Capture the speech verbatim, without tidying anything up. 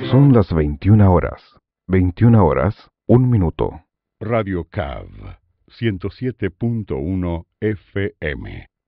Son las veintiuna horas. veintiuna horas, un minuto. Radio C A V ciento siete punto uno F M.